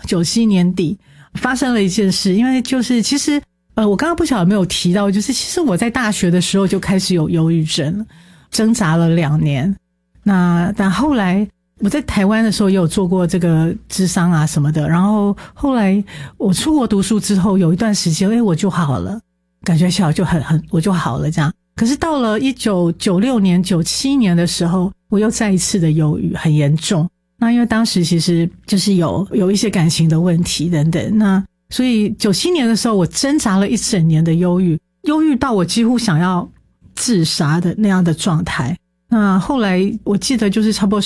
97年底发生了一件事，因为就是其实我刚刚不晓得有没有提到，就是其实我在大学的时候就开始有忧郁症了，挣扎了2年。但后来我在台湾的时候也有做过这个諮商啊什么的，然后后来我出国读书之后有一段时间我就好了，感觉小就我就好了这样。可是到了1996年97年的时候，我又再一次的忧郁很严重。那因为当时其实就是有一些感情的问题等等，那所以97年的时候我挣扎了1整年的忧郁到我几乎想要自杀的那样的状态。那后来我记得就是差不多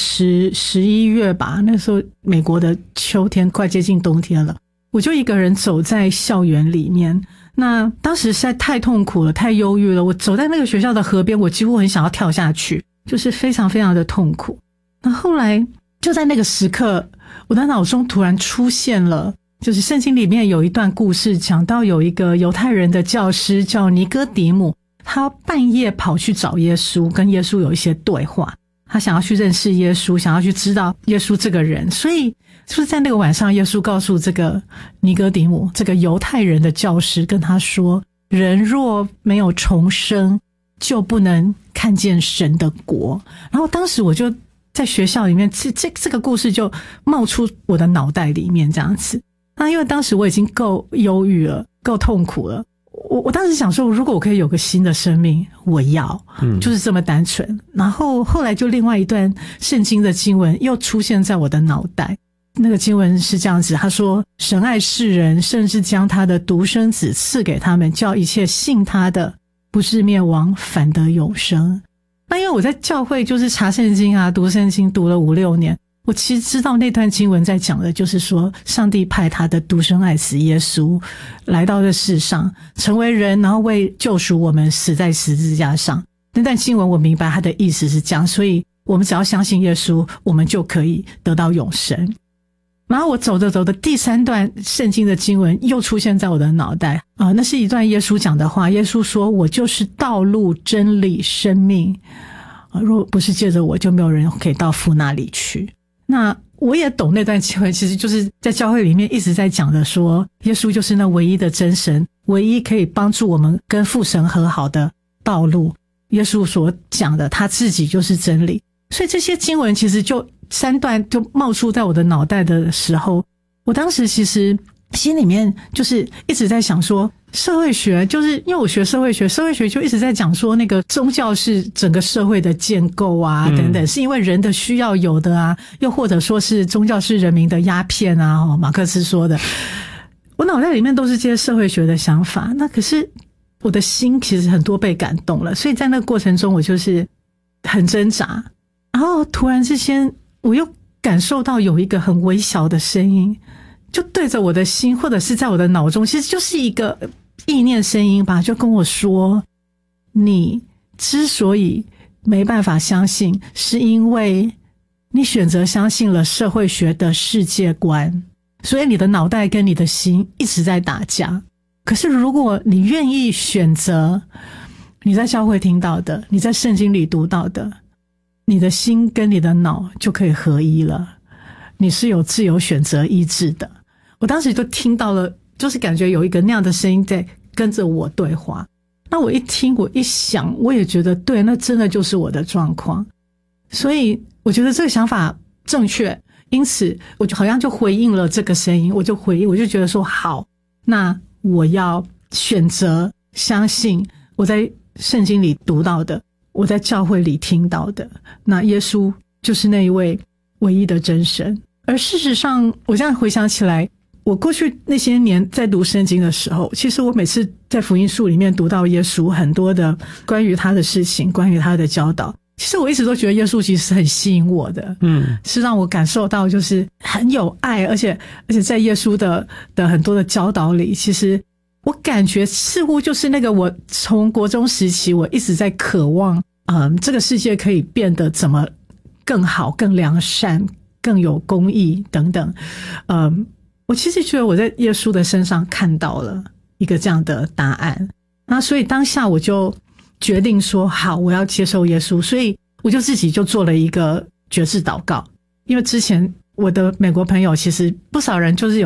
11月吧，那时候美国的秋天快接近冬天了，我就一个人走在校园里面。那当时实在太痛苦了，太忧郁了，我走在那个学校的河边，我几乎很想要跳下去，就是非常非常的痛苦。那后来就在那个时刻，我的脑中突然出现了，就是圣经里面有一段故事，讲到有一个犹太人的教师叫尼哥底母，他半夜跑去找耶稣，跟耶稣有一些对话，他想要去认识耶稣，想要去知道耶稣这个人。所以就是在那个晚上，耶稣告诉这个尼哥底母，这个犹太人的教师跟他说，人若没有重生，就不能看见神的国。然后当时我就在学校里面，这个故事就冒出我的脑袋里面这样子。那因为当时我已经够忧郁了，够痛苦了，我当时想说，如果我可以有个新的生命，我要，就是这么单纯。然后后来就另外一段圣经的经文又出现在我的脑袋，那个经文是这样子，他说，神爱世人，甚至将他的独生子赐给他们，叫一切信他的不是灭亡，反得永生。那因为我在教会就是查圣经啊，读圣经读了5、6年，我其实知道那段经文在讲的就是说，上帝派他的独生爱子耶稣来到这世上，成为人，然后为救赎我们死在十字架上。那段经文我明白他的意思是这样，所以我们只要相信耶稣，我们就可以得到永生。然后我走着走的第3段圣经的经文又出现在我的脑袋那是一段耶稣讲的话。耶稣说，我就是道路真理生命若不是借着我，就没有人可以到父那里去。那我也懂那段经文其实就是在教会里面一直在讲的，说耶稣就是那唯一的真神，唯一可以帮助我们跟父神和好的道路。耶稣所讲的他自己就是真理。所以这些经文其实就3段就冒出在我的脑袋的时候，我当时其实心里面就是一直在想说，社会学就是因为我学社会学就一直在讲说，那个宗教是整个社会的建构啊等等，是因为人的需要有的啊，又或者说是宗教是人民的鸦片啊，马克思说的。我脑袋里面都是这些社会学的想法，那可是我的心其实很多被感动了，所以在那个过程中我就是很挣扎。然后突然之间我又感受到有一个很微小的声音就对着我的心，或者是在我的脑中，其实就是一个意念声音吧，就跟我说，你之所以没办法相信，是因为你选择相信了社会学的世界观，所以你的脑袋跟你的心一直在打架。可是如果你愿意选择你在教会听到的，你在圣经里读到的，你的心跟你的脑就可以合一了，你是有自由选择意志的。我当时就听到了，就是感觉有一个那样的声音在跟着我对话。那我一听，我一想，我也觉得对，那真的就是我的状况。所以我觉得这个想法正确，因此我就好像就回应了这个声音，我就觉得说，好，那我要选择相信我在圣经里读到的，我在教会里听到的，那耶稣就是那一位唯一的真神。而事实上我这样回想起来，我过去那些年在读圣经的时候，其实我每次在福音书里面读到耶稣很多的关于他的事情，关于他的教导，其实我一直都觉得耶稣其实是很吸引我的，是让我感受到就是很有爱，而且在耶稣的很多的教导里，其实我感觉似乎就是那个我从国中时期我一直在渴望这个世界可以变得怎么更好，更良善，更有公义等等。我其实觉得我在耶稣的身上看到了一个这样的答案。那所以当下我就决定说，好，我要接受耶稣。所以我就自己就做了一个决志祷告。因为之前我的美国朋友其实不少人就是